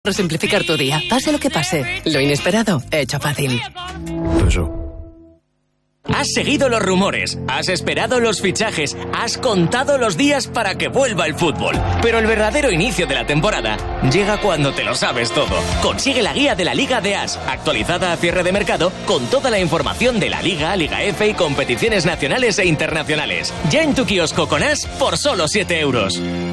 Para simplificar tu día, pase lo que pase, lo inesperado, hecho fácil. Eso. Has seguido los rumores, has esperado los fichajes, has contado los días para que vuelva el fútbol. Pero el verdadero inicio de la temporada llega cuando te lo sabes todo. Consigue la guía de la Liga de As, actualizada a cierre de mercado, con toda la información de la Liga, Liga F y competiciones nacionales e internacionales. Ya en tu kiosco con As por solo 7 euros.